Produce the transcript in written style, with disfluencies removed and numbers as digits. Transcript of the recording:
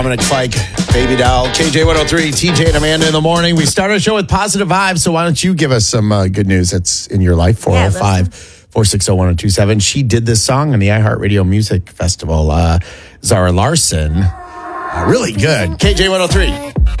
Dominic Fike, Baby Doll, KJ103, TJ and Amanda in the morning. We start our show with positive vibes, so why don't you give us some good news that's in your life? 405-460-1027. She did this song on the iHeartRadio Music Festival. Zara Larson. Really good. KJ103.